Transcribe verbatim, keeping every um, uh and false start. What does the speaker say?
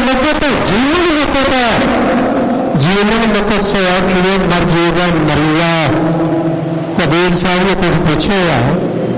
ਮੁਕਤ ਜੀਵਨ ਮੁਕਤ ਹੈ। ਜੀਵਨ ਮੁਕਤ ਸੋਇਆ ਕਿਵੇਂ ਮਰ ਜੀਵਨ ਮਰਿਆ। ਕਬੀਰ ਸਾਹਿਬ ਨੇ ਕੁਝ ਪੁੱਛਿਆ